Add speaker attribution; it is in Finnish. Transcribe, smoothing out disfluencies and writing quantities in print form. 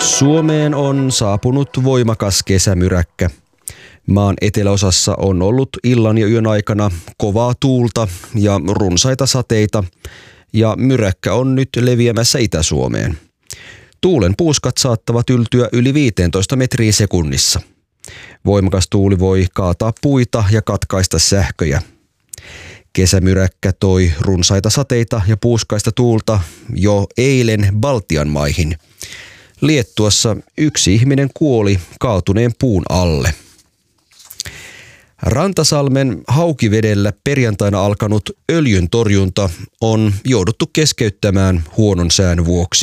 Speaker 1: Suomeen on saapunut voimakas kesämyräkkä. Maan eteläosassa on ollut illan ja yön aikana kovaa tuulta ja runsaita sateita, ja myräkkä on nyt leviämässä Itä-Suomeen. Tuulen puuskat saattavat yltyä yli 15 metriä sekunnissa. Voimakas tuuli voi kaataa puita ja katkaista sähköjä. Kesämyräkkä toi runsaita sateita ja puuskaista tuulta jo eilen Baltian maihin. Liettuassa yksi ihminen kuoli kaatuneen puun alle. Rantasalmen Haukivedellä perjantaina alkanut öljyntorjunta on jouduttu keskeyttämään huonon sään vuoksi.